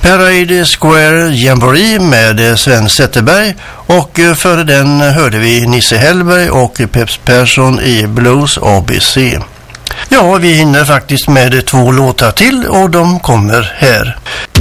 Parade Square Jamboree med Sven Zetterberg, och före den hörde vi Nisse Hellberg och Peps Persson i Blues ABC. Ja, vi hinner faktiskt med 2 låtar till och de kommer här.